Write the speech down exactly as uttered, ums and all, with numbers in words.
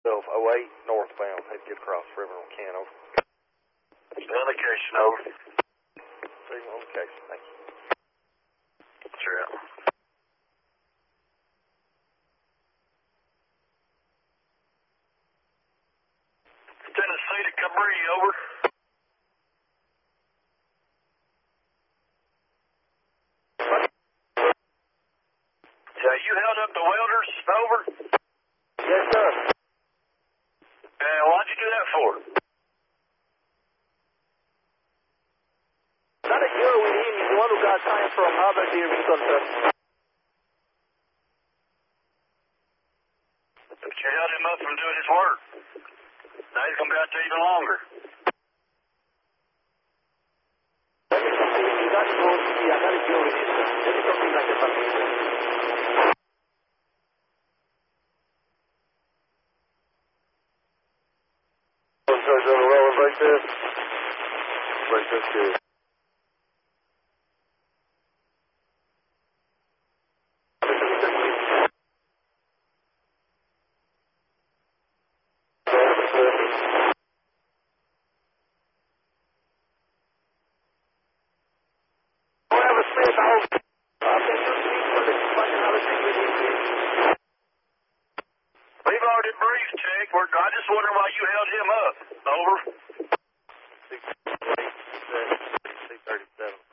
oh eight northbound. Had to get across the river on Can over. Indication, over. Signal location, thank you. Sure. Tennessee to Cabrini, over. Yeah, you held up the welders, over. Yes, sir. And why'd you do that for? Not a girl with him. He's the one who got time from Harvard here in Contrast. But you held him up from doing his work. Now he's going to be out there even longer. Let me see. You got to go. Yeah, I got to deal with this. Let me something like that. One charge on the roller break this. Break this good. We've already briefed, Chick. We're, I just wondering why you held him up. Over. six thirty-seven.